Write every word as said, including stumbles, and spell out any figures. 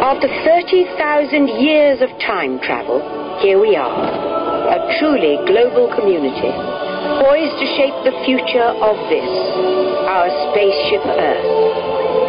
After thirty thousand years of time travel, here we are, a truly global community, poised to shape the future of this, our spaceship Earth.